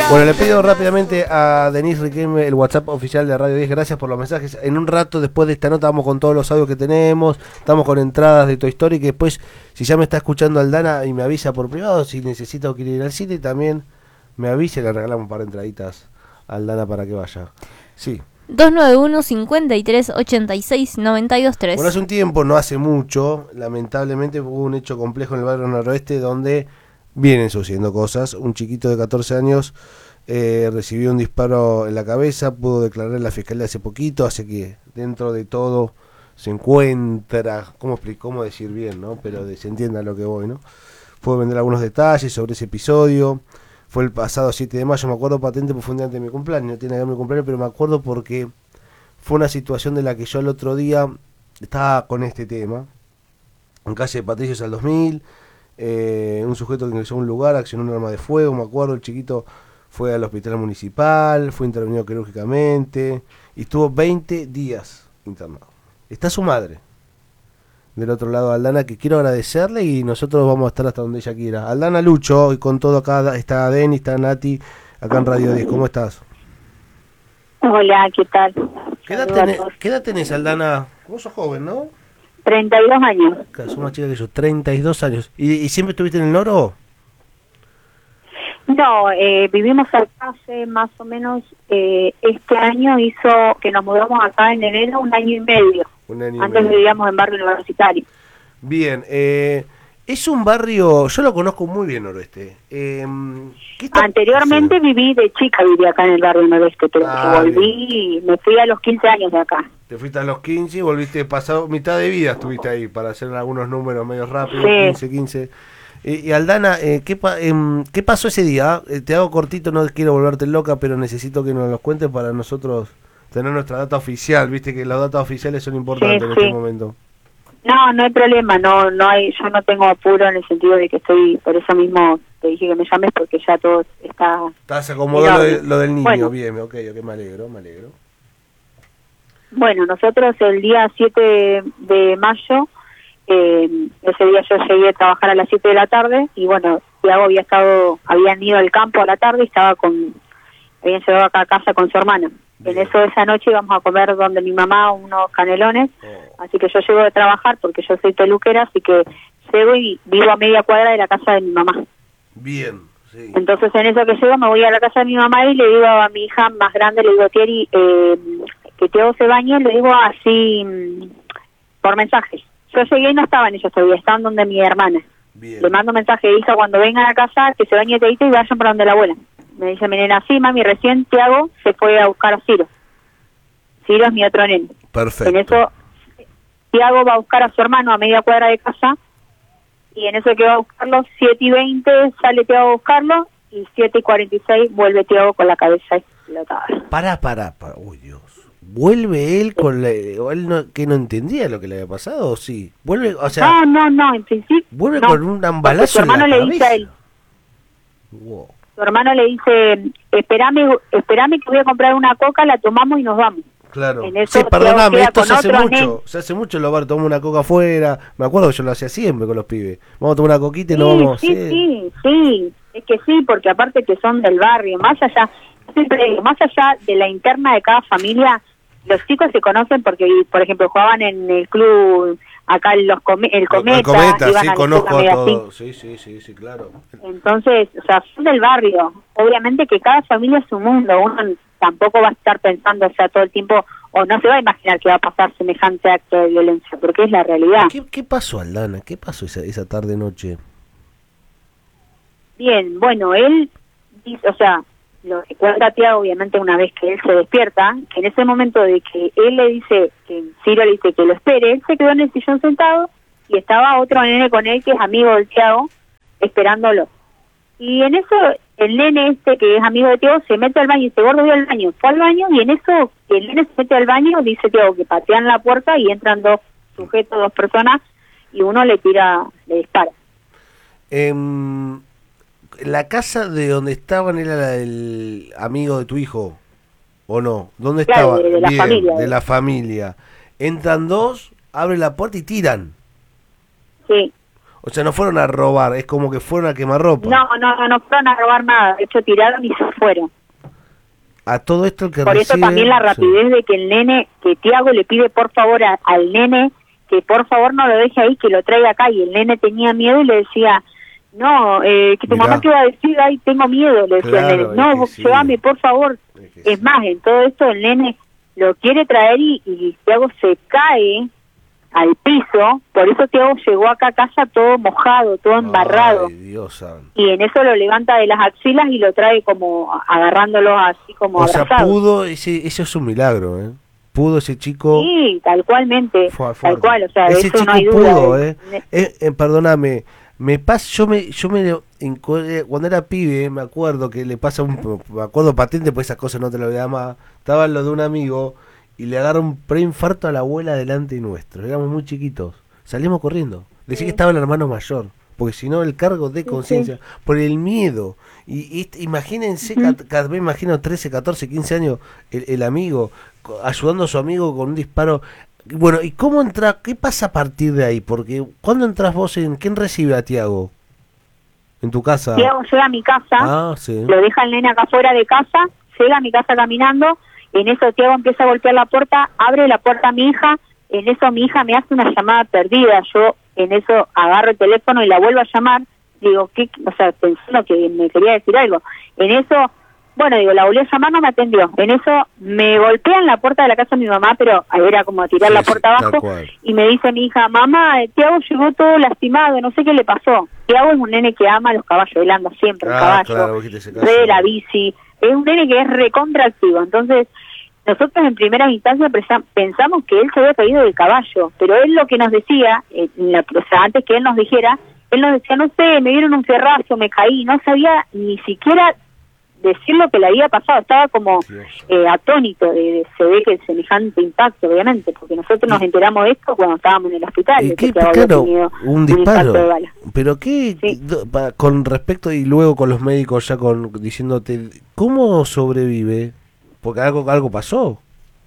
Bueno, le pido rápidamente a Denise Riquelme el WhatsApp oficial de Radio 10. Gracias por los mensajes. En un rato, después de esta nota, vamos con todos los audios que tenemos. Estamos con entradas de Toy Story. Que después, si ya me está escuchando Aldana y me avisa por privado, si necesita o quiere ir al cine, también me avisa y le regalamos un par de entraditas a Aldana para que vaya. Sí. 291-53-86-92-3. Bueno, hace un tiempo, no hace mucho, lamentablemente hubo un hecho complejo en el barrio noroeste donde vienen sucediendo cosas. Un chiquito de 14 años recibió un disparo en la cabeza, pudo declarar en la fiscalía hace poquito, hace que dentro de todo se encuentra, ¿cómo decir bien, no? Pero se entienda lo que voy, ¿no? Puedo vender algunos detalles sobre ese episodio. Fue el pasado 7 de mayo, me acuerdo patente porque fue un día antes de mi cumpleaños, no tiene que ver mi cumpleaños, pero me acuerdo porque fue una situación de la que yo el otro día estaba con este tema, en calle de Patricios al 2000, un sujeto que ingresó a un lugar, accionó un arma de fuego, me acuerdo, el chiquito fue al hospital municipal, fue intervenido quirúrgicamente y estuvo 20 días internado. Está su madre del otro lado, Aldana, que quiero agradecerle y nosotros vamos a estar hasta donde ella quiera. Aldana Lucho, y con todo acá está Deni, está Nati, acá en Radio 10. ¿Cómo estás? Hola, ¿qué tal? ¿Qué edad tenés, Aldana? Vos sos joven, ¿no? 32 años. Claro, sos más chica que yo, 32 años. ¿Y siempre estuviste en el Noro? No, vivimos acá hace más o menos, este año hizo que nos mudamos acá en enero, un año y medio. Antes vivíamos en barrio universitario. Bien, es un barrio, yo lo conozco muy bien, Noroeste. Anteriormente viví de chica, viví acá en el barrio Noroeste, pero volví, me fui a los 15 años de acá. Te fuiste a los 15 y volviste pasado mitad de vida, estuviste ahí, para hacer algunos números medio rápidos, sí. 15. Y Aldana, ¿qué pasó ese día? Te hago cortito, no quiero volverte loca, pero necesito que nos los cuentes para nosotros tener nuestra data oficial. Viste que las datas oficiales son importantes en este momento. No hay problema, no hay, yo no tengo apuro en el sentido de que estoy, por eso mismo te dije que me llames porque ya todo está... Se acomodó lo del niño, bueno. Bien, ok, me alegro. Bueno, nosotros el día 7 de mayo, ese día yo llegué a trabajar a las 7 de la tarde y bueno, Tiago habían ido al campo a la tarde y habían llegado acá a casa con su hermana. Bien. En eso esa noche íbamos a comer donde mi mamá unos canelones, así que yo llego de trabajar porque yo soy peluquera, así que llego y vivo a media cuadra de la casa de mi mamá. Bien, sí. Entonces en eso que llego me voy a la casa de mi mamá y le digo a mi hija más grande, le digo, Thierry, que Tiago se bañe, le digo así por mensaje. Yo llegué y no estaban ellos todavía, estaban donde mi hermana. Bien. Le mando un mensaje, hija, cuando vengan a casa, que se bañe Teito y vayan por donde la abuela. Me dice mi nena, sí, mami, recién Tiago se fue a buscar a Ciro. Ciro es mi otro nene. Perfecto. En eso, Tiago va a buscar a su hermano a media cuadra de casa, y en eso que va a buscarlo, 7:20 sale Tiago a buscarlo, y 7:46 vuelve Tiago con la cabeza explotada. Para, uy Dios. ¿Vuelve él con él que no entendía lo que le había pasado o sí? ¿Vuelve, o sea? No, en principio. ¿Vuelve con un balazo su hermano en la le dice a él. Wow. Su hermano le dice, espérame que voy a comprar una coca, la tomamos y nos vamos. Claro. En eso sí, perdóname, esto se hace mucho. Nen. Se hace mucho lo bar, tomo una coca afuera. Me acuerdo que yo lo hacía siempre con los pibes. Vamos a tomar una coquita y nos vamos. Sí. Es que sí, porque aparte que son del barrio, más allá de la interna de cada familia, los chicos se conocen porque, por ejemplo, jugaban en el club acá el Cometa, sí, conozco todo. Sí, claro. Entonces, o sea, son del barrio. Obviamente que cada familia es su mundo. Uno tampoco va a estar pensando, o sea, todo el tiempo, o no se va a imaginar que va a pasar semejante acto de violencia, porque es la realidad. ¿Qué pasó, Aldana? ¿Qué pasó esa tarde-noche? Bien, bueno, él dice, o sea, lo que cuenta Tiago, obviamente, una vez que él se despierta, que en ese momento de que él le dice, que Ciro le dice que lo espere, él se quedó en el sillón sentado y estaba otro nene con él que es amigo del Tiago, esperándolo. Y en eso, el nene este que es amigo de Tiago se mete al baño y dice, gordo, voy al baño. Fue al baño y en eso, que el nene se mete al baño, dice Tiago que patean la puerta y entran dos sujetos, dos personas, y uno le dispara. ¿La casa de donde estaban era la del amigo de tu hijo? ¿O no? ¿Dónde claro, estaba? De la familia. De la familia. Entran dos, abren la puerta y tiran. Sí. O sea, no fueron a robar, es como que fueron a quemar ropa. No fueron a robar nada, de hecho tiraron y se fueron. A todo esto el que Por recibe... eso también la rapidez de que el nene, que Tiago le pide por favor al nene que por favor no lo deje ahí, que lo traiga acá, y el nene tenía miedo y le decía, no, que tu Mirá. mamá te va a decir, ay, tengo miedo, le decía Claro, el nene, no, es que sí. llévame por favor. Es más, en todo esto el nene lo quiere traer y Tiago se cae al piso, por eso Tiago llegó acá a casa todo mojado, todo embarrado. Ay, Dios santo. Y en eso lo levanta de las axilas y lo trae como agarrándolo así como O sea, abrazado. pudo, eso es un milagro, ¿eh? Pudo ese chico... Sí, tal cualmente, Fue tal fuerte. cual, o sea, de Ese eso chico no hay duda. pudo, perdóname, cuando era pibe, me acuerdo que le pasa me acuerdo patente, pues esas cosas no te lo voy a dar más. Estaba en lo de un amigo y le agarra un preinfarto a la abuela delante nuestro. Éramos muy chiquitos. Salimos corriendo. Decía que estaba el hermano mayor. Porque si no, el cargo de conciencia, por el miedo. Y imagínense, cada vez imagino 13, 14, 15 años, el amigo ayudando a su amigo con un disparo. Bueno, ¿y cómo entra? ¿Qué pasa a partir de ahí? Porque ¿cuándo entras vos quién recibe a Tiago? ¿En tu casa? Tiago llega a mi casa, Sí. lo deja el nene acá fuera de casa, llega a mi casa caminando, en eso Tiago empieza a golpear la puerta, abre la puerta a mi hija, en eso mi hija me hace una llamada perdida, yo en eso agarro el teléfono y la vuelvo a llamar, digo, ¿qué? O sea, pensando que me quería decir algo, en eso, bueno, digo, la volví a llamar, no me atendió, en eso me golpean la puerta de la casa de mi mamá, pero era como tirar la puerta abajo, y me dice mi hija, mamá, Tiago llegó todo lastimado, no sé qué le pasó. Tiago es un nene que ama los caballos, él anda siempre en caballo, claro, de la bici, es un nene que es recontractivo, entonces nosotros en primera instancia pensamos que él se había caído del caballo, pero él lo que nos decía, o sea, antes que él nos dijera, no sé, me dieron un ferrazo, me caí, no sabía ni siquiera decir lo que le había pasado, estaba como atónito se ve que el semejante impacto, obviamente, porque nosotros nos enteramos de esto cuando estábamos en el hospital. ¿Y qué? Que había Claro, tenido un impacto disparo. de bala. Pero qué, Sí. con respecto, y luego con los médicos ya diciéndote, ¿cómo sobrevive? Porque algo pasó.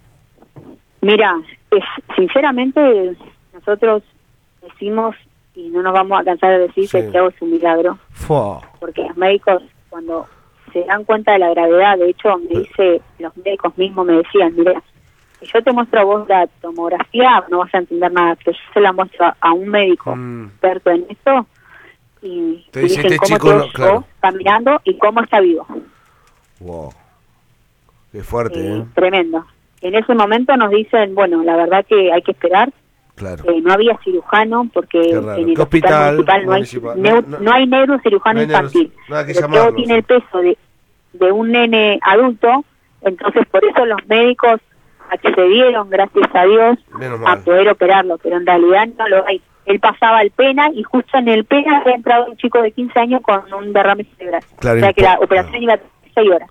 Mira, sinceramente nosotros decimos, y no nos vamos a cansar de decir, que Tiago es un milagro, porque los médicos cuando se dan cuenta de la gravedad, de hecho los médicos mismos me decían, mira, si yo te muestro a vos la tomografía, no vas a entender nada, pero yo se la muestro a un médico experto en esto, y te dice, dicen cómo Tiago llegó caminando y cómo está vivo. Wow. Qué fuerte, Tremendo. En ese momento nos dicen, bueno, la verdad que hay que esperar. Claro. No había cirujano porque en el hospital municipal no hay neurocirujano infantil. Todo tiene el peso de un nene adulto, entonces por eso los médicos accedieron, gracias a Dios, a poder operarlo, pero en realidad no lo hay. Él pasaba el PENA y justo en el PENA había entrado un chico de 15 años con un derrame cerebral. Claro, o sea que la operación iba a 6 horas.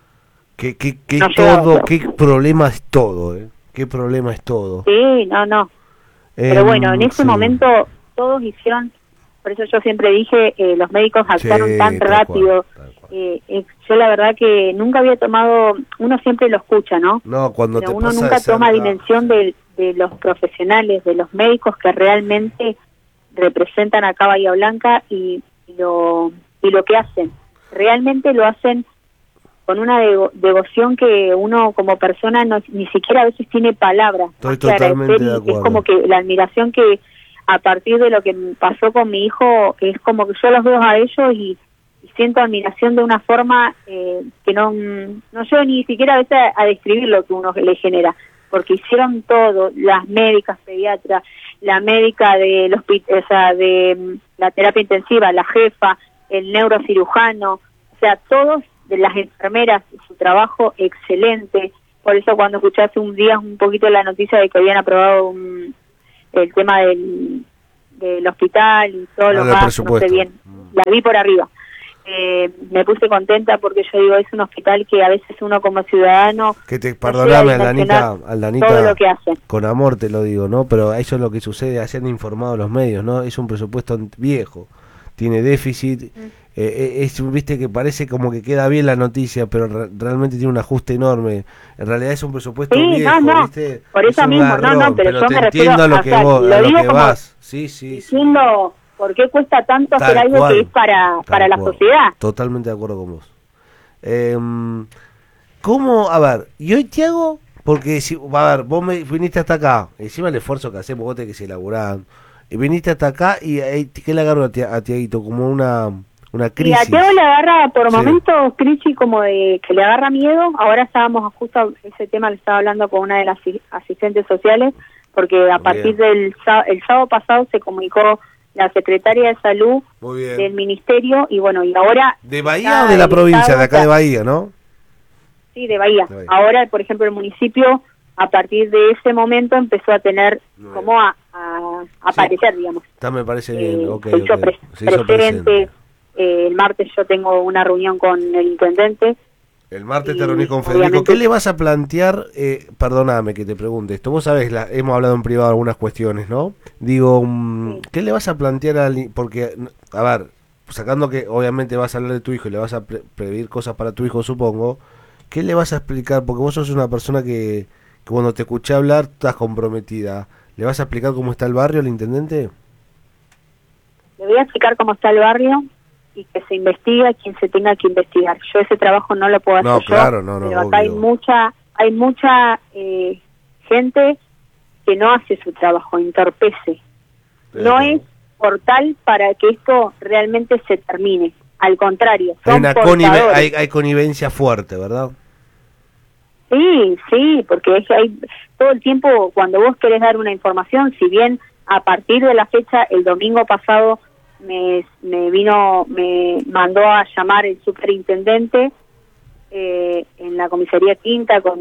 Qué problema es todo, qué problema es todo. Sí, no. Pero bueno, en ese momento todos hicieron, por eso yo siempre dije, los médicos actuaron tan rápido. Yo la verdad que nunca había tomado, uno siempre lo escucha, ¿no? No, cuando pero uno nunca toma dimensión de los profesionales, de los médicos que realmente representan acá Bahía Blanca y lo que hacen. Realmente lo hacen con una devoción que uno como persona ni siquiera a veces tiene palabras. Estoy totalmente de acuerdo. Es como que la admiración que a partir de lo que pasó con mi hijo, es como que yo los veo a ellos y siento admiración de una forma que no llego ni siquiera a veces a describir lo que uno le genera, porque hicieron todo, las médicas pediatras, la médica de la terapia intensiva, la jefa, el neurocirujano, o sea, todos, de las enfermeras, su trabajo excelente. Por eso cuando escuché hace un día un poquito la noticia de que habían aprobado el tema del hospital y todo lo más, no sé bien, la vi por arriba. Me puse contenta porque yo digo, es un hospital que a veces uno como ciudadano... Perdóname, Aldanita, todo lo que hace. Con amor te lo digo, ¿no? Pero eso es lo que sucede, así han informado los medios, ¿no? Es un presupuesto viejo, tiene déficit... viste que parece como que queda bien la noticia, pero realmente tiene un ajuste enorme. En realidad es un presupuesto viejo, ¿viste? Por eso mismo, garrón, pero yo me refiero entiendo a lo que vos, lo a lo digo que como vas. Sí. diciendo, ¿Por qué cuesta tanto hacer Tal algo cual, que es para la cual. sociedad? Totalmente de acuerdo con vos. ¿Cómo? A ver, ¿y hoy te hago? Porque, si, a ver, vos me viniste hasta acá, encima el esfuerzo que hacemos, vos tenés que seguir laburando, y viniste hasta acá y ¿qué le agarro a Tiaguito? Como una Y a crisis. Teo le agarra por Sí. momentos crisis como de que le agarra miedo. Ahora estábamos justo, ese tema le estaba hablando con una de las asistentes sociales, porque a partir del el sábado pasado se comunicó la secretaria de salud Muy bien. del ministerio y bueno, y ahora... ¿De Bahía está o de la el provincia? Estado, De acá de Bahía, ¿no? Sí, de Bahía. De Bahía. Ahora, por ejemplo, el municipio, a partir de ese momento, empezó a tener Muy como a aparecer, digamos. Está, me parece bien, ok. Se hizo, ok. Se hizo presente. El martes yo tengo una reunión con el intendente. El martes Y te reunís con Federico. obviamente- ¿Qué le vas a plantear? Perdóname que te pregunte esto. Vos sabés, hemos hablado en privado algunas cuestiones, ¿no? Digo, Sí. ¿qué le vas a plantear al... Porque, a ver, sacando que obviamente vas a hablar de tu hijo y le vas a prever cosas para tu hijo, supongo, ¿qué le vas a explicar? Porque vos sos una persona que cuando te escuché hablar estás comprometida. ¿Le vas a explicar cómo está el barrio al intendente? Le voy a explicar cómo está el barrio y que se investiga quien se tenga que investigar. Yo ese trabajo no lo puedo hacer No, yo, claro, no, pero acá obvio. hay mucha gente que no hace su trabajo, entorpece. Estoy de No acuerdo. es portal para que esto realmente se termine. Al contrario, Hay son una portadores. hay connivencia fuerte, ¿verdad? Sí, porque hay todo el tiempo cuando vos querés dar una información, si bien a partir de la fecha, el domingo pasado me mandó a llamar el superintendente en la comisaría quinta con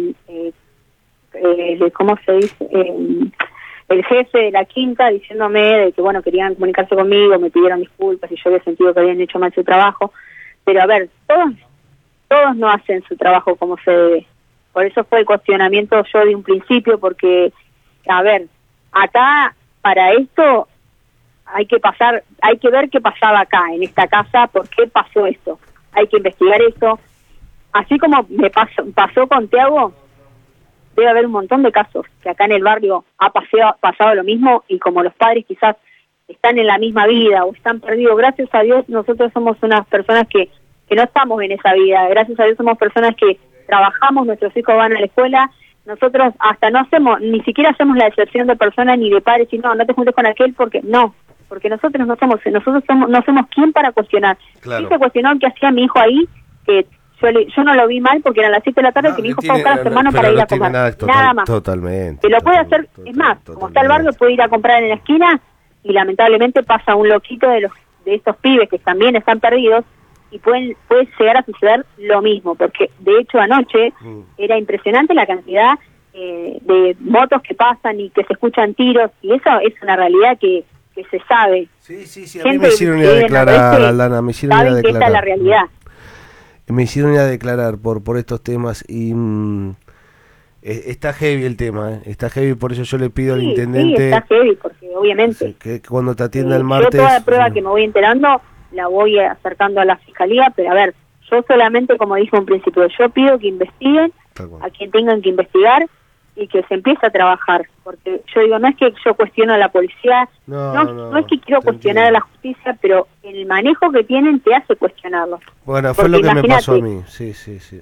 ¿cómo se dice? El jefe de la quinta diciéndome de que bueno, querían comunicarse conmigo, me pidieron disculpas y yo había sentido que habían hecho mal su trabajo, pero a ver, todos no hacen su trabajo como se debe. Por eso fue el cuestionamiento yo de un principio, porque, a ver, acá para esto hay que ver qué pasaba acá, en esta casa, por qué pasó esto. Hay que investigar esto. Así como me pasó con Tiago, debe haber un montón de casos que acá en el barrio ha pasado lo mismo y como los padres quizás están en la misma vida o están perdidos, gracias a Dios nosotros somos unas personas que no estamos en esa vida, gracias a Dios somos personas que trabajamos, nuestros hijos van a la escuela, nosotros hasta no hacemos, ni siquiera hacemos la excepción de personas ni de padres, y no te juntes con aquel porque nosotros no somos quién para cuestionar. Claro. Sí se cuestionó qué hacía mi hijo ahí, que yo no lo vi mal porque eran las 7 de la tarde que mi hijo fue a buscar a su hermano para ir a comer. Nada más. Totalmente. Que lo puede hacer, es más, como está el barrio, puede ir a comprar en la esquina y lamentablemente pasa un loquito de estos pibes que también están perdidos y puede llegar a suceder lo mismo, porque de hecho anoche era impresionante la cantidad de motos que pasan y que se escuchan tiros, y eso es una realidad que se sabe. Sí, a mí me hicieron ir a declarar, Aldana, me hicieron ir a saben que esta es la declarar. realidad. Me hicieron ir a declarar por estos temas y está heavy el tema, está heavy, por eso yo le pido al intendente Sí, está heavy, porque obviamente que cuando te atienda el martes... Yo toda la prueba que me voy enterando la voy acercando a la fiscalía, pero a ver, yo solamente, como dije en principio, yo pido que investiguen a quien tengan que investigar y que se empiece a trabajar, porque yo digo, no es que yo cuestiono a la policía, no es que quiero cuestionar a la justicia, pero el manejo que tienen te hace cuestionarlo. Bueno, fue Porque lo que me pasó a imagínate, mí, sí.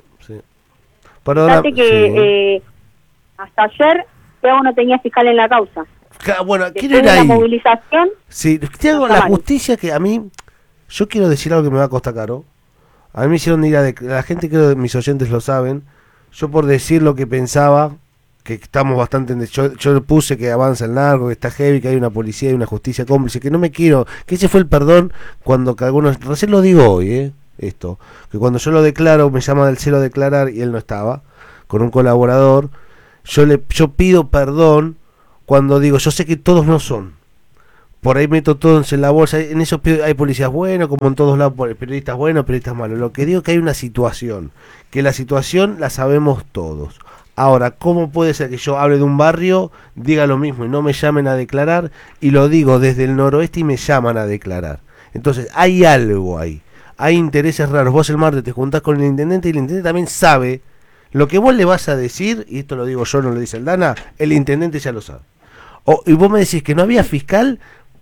Perdona, fíjate que hasta ayer Tiago no tenía fiscal en la causa. Bueno, ¿quién Después era de la ahí? movilización, Sí, Tiago, está la mal. justicia que a mí, yo quiero decir algo que me va a costar caro. A mí me hicieron ir la gente, creo que mis oyentes lo saben, yo por decir lo que pensaba, que estamos bastante yo puse que avanza el narco, que está heavy, que hay una policía y una justicia cómplice, que no me quiero, que ese fue el perdón cuando que algunos, recién lo digo hoy, esto, que cuando yo lo declaro, me llama del celo a declarar y él no estaba, con un colaborador, yo pido perdón cuando digo, yo sé que todos no son, por ahí meto todo en la bolsa, en esos hay policías buenos, como en todos lados, periodistas buenos, periodistas malos, lo que digo es que hay una situación, que la situación la sabemos todos. Ahora, ¿cómo puede ser que yo hable de un barrio, diga lo mismo y no me llamen a declarar, y lo digo desde el noroeste y me llaman a declarar? Entonces, hay algo ahí, hay intereses raros. Vos el martes te juntás con el intendente y el intendente también sabe lo que vos le vas a decir, y esto lo digo yo, no lo dice Aldana, el intendente ya lo sabe. Y vos me decís que no había fiscal,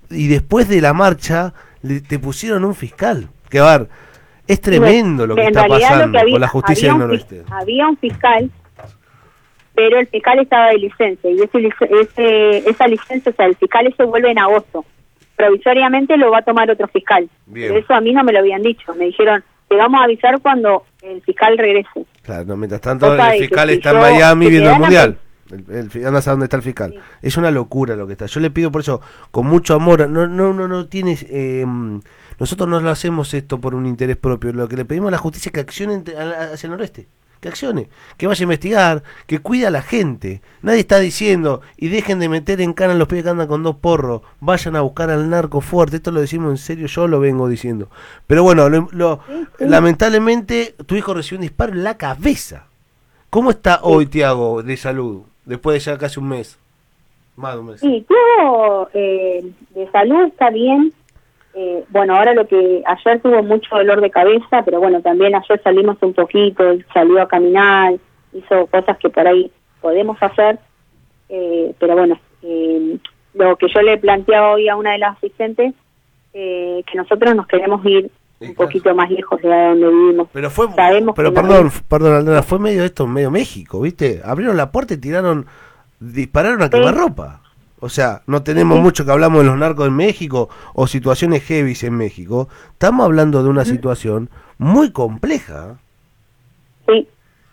y después de la marcha te pusieron un fiscal. Que a ver, es tremendo lo que está pasando con la justicia del noroeste. Había un fiscal, pero el fiscal estaba de licencia, y esa licencia, o sea, el fiscal ese vuelve en agosto. Provisoriamente lo va a tomar otro fiscal. Pero eso a mí no me lo habían dicho. Me dijeron, te vamos a avisar cuando el fiscal regrese. Claro, no, mientras tanto el fiscal está en Miami viendo el mundial. Anda a saber dónde está el fiscal. Sí. Es una locura lo que está. Yo le pido por eso, con mucho amor, no tienes... nosotros no lo hacemos esto por un interés propio. Lo que le pedimos a la justicia es que accione hacia el noroeste. Que accione, que vaya a investigar, que cuide a la gente. Nadie está diciendo, y dejen de meter en cana a los pibes que andan con 2 porros, vayan a buscar al narco fuerte. Esto lo decimos en serio, yo lo vengo diciendo. Pero bueno, lamentablemente tu hijo recibió un disparo en la cabeza. ¿Cómo está hoy Tiago de salud, después de ya casi un mes? Más de un mes. Sí, Tiago de salud está bien. Bueno, ahora ayer tuvo mucho dolor de cabeza, pero bueno, también ayer salimos un poquito, él salió a caminar, hizo cosas que por ahí podemos hacer, pero bueno, lo que yo le planteaba hoy a una de las asistentes, que nosotros nos queremos ir un poquito más lejos de donde vivimos. Pero perdón, Aldana, fue medio México, ¿viste? Abrieron la puerta y dispararon a quemarropa. O sea, no tenemos mucho que hablamos de los narcos en México o situaciones heavies en México. Estamos hablando de una situación muy compleja. Sí.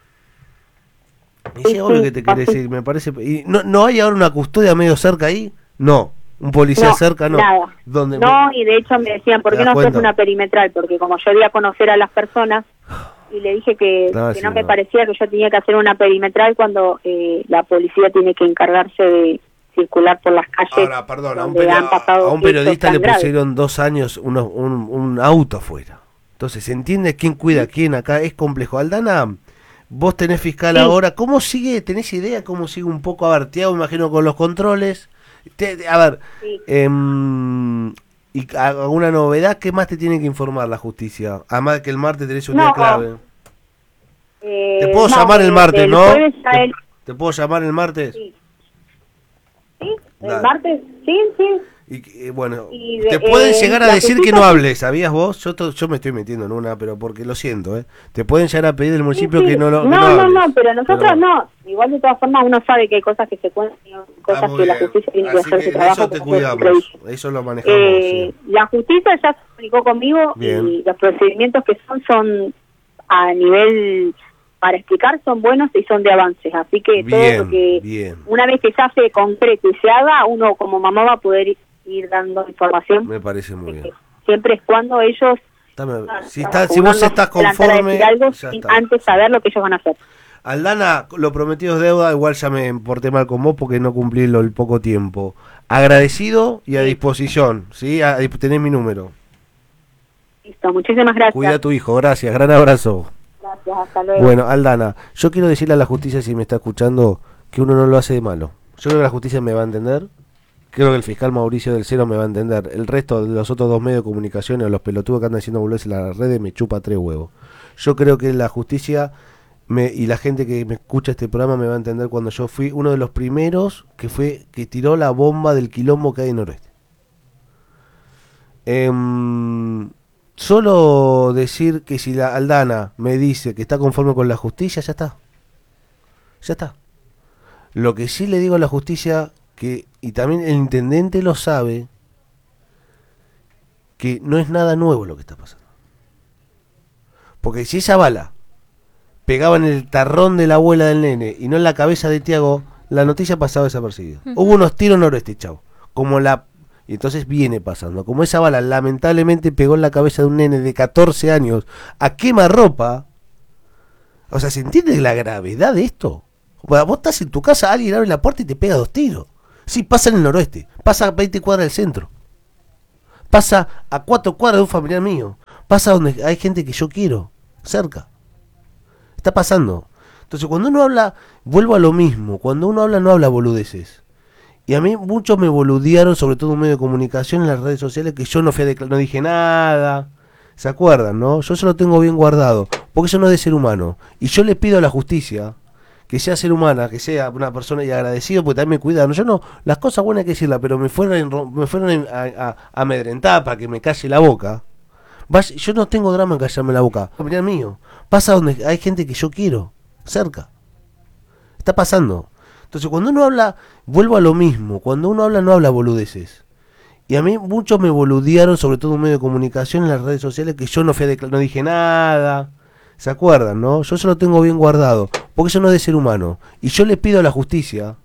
Es obvio que te querés decir, me parece. ¿Y no hay ahora una custodia medio cerca ahí? No. ¿Un policía cerca? No. Nada. Y de hecho me decían, ¿por qué no haces una perimetral? Porque como yo iba a conocer a las personas y le dije que no me parecía que yo tenía que hacer una perimetral cuando la policía tiene que encargarse de circular por las calles. Ahora, perdón, a un periodista le pusieron 2 años un auto afuera. Entonces, ¿se entiende quién cuida a quién acá? Es complejo. Aldana, vos tenés fiscal ahora. ¿Cómo sigue? ¿Tenés idea cómo sigue un poco Tiago? Imagino con los controles. A ver, ¿y alguna novedad? ¿Qué más te tiene que informar la justicia? Además de que el martes tenés un día clave. Te puedo llamar el martes, ¿no? ¿Te puedo llamar el martes? Sí. El martes, sí. Y bueno, te pueden llegar a decir que no hables, ¿sabías vos? Yo me estoy metiendo en una, pero porque lo siento, ¿eh? Te pueden llegar a pedir del municipio que no hables. No, pero nosotros no. Igual de todas formas uno sabe que hay cosas que se cuentan y cosas que la justicia tiene que hacer su trabajo. Eso te cuidamos, eso lo manejamos. Sí. La justicia ya se comunicó conmigo. Bien. Y los procedimientos que son a nivel... para explicar son buenos y son de avances, así que todo lo que una vez que ya se concrete y se haga, uno como mamá va a poder ir dando información. Me parece muy bien. Siempre es cuando ellos si vos estás conforme algo sin antes saber lo que ellos van a hacer. Aldana, lo prometido es deuda, igual ya me porté mal con vos porque no cumplí el poco tiempo. Agradecido y a disposición, ¿sí? Tenés mi número. Listo, muchísimas gracias. Cuida a tu hijo, gracias, gran abrazo. Gracias, hasta luego. Bueno, Aldana, yo quiero decirle a la justicia, si me está escuchando, que uno no lo hace de malo. Yo creo que la justicia me va a entender, creo que el fiscal Mauricio del Cero me va a entender, el resto de los otros 2 medios de comunicación o los pelotudos que andan haciendo boludeces en las redes me chupa 3 huevos. Yo creo que la justicia y la gente que me escucha este programa me va a entender cuando yo fui uno de los primeros que tiró la bomba del quilombo que hay en Noroeste. Solo decir que si la Aldana me dice que está conforme con la justicia, ya está. Ya está. Lo que sí le digo a la justicia, y también el intendente lo sabe, que no es nada nuevo lo que está pasando. Porque si esa bala pegaba en el tarrón de la abuela del nene y no en la cabeza de Tiago, la noticia pasaba desapercibida. Hubo unos tiros noroeste, chavo. Y entonces viene pasando. Como esa bala lamentablemente pegó en la cabeza de un nene de 14 años a quemarropa. O sea, ¿se entiende la gravedad de esto? Vos estás en tu casa, alguien abre la puerta y te pega 2 tiros. Sí, pasa en el noroeste. Pasa a 20 cuadras del centro. Pasa a 4 cuadras de un familiar mío. Pasa donde hay gente que yo quiero. Cerca. Está pasando. Entonces cuando uno habla, vuelvo a lo mismo. Cuando uno habla, no habla boludeces. Y a mí muchos me boludearon, sobre todo en medio de comunicación, en las redes sociales, que yo no dije nada. ¿Se acuerdan, no? Yo se lo tengo bien guardado, porque eso no es de ser humano. Y yo le pido a la justicia que sea ser humana, que sea una persona y agradecido, porque también me cuidaron. Yo no, las cosas buenas hay que decirlas, pero me fueron a amedrentar para que me calle la boca. Yo no tengo drama en callarme la boca, es mío. Pasa donde hay gente que yo quiero, cerca. Está pasando. Entonces cuando uno habla, vuelvo a lo mismo, cuando uno habla no habla boludeces. Y a mí muchos me boludearon, sobre todo en medio de comunicación, en las redes sociales, que yo no fui no dije nada. ¿Se acuerdan, no? Yo se lo tengo bien guardado, porque eso no es de ser humano. Y yo le pido a la justicia